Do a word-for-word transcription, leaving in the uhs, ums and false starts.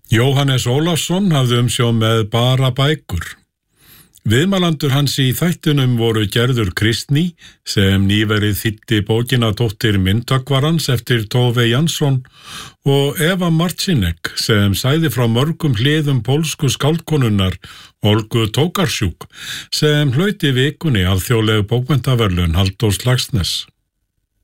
Jóhannes Ólafsson hafði umsjón með Bara bækur. Viðmælandur hans í þættunum voru Gerður Kristný, sem nýverið þýddi bókina Dóttir myndhöggvarans eftir Tove Jansson, og Eva Marcinek, sem sagði frá mörgum hliðum pólsku skáldkonunnar Olgu Tokarczuk, sem hlaut í vikunni alþjóðlegu bókmenntaverðlaun Halldórs Laxness.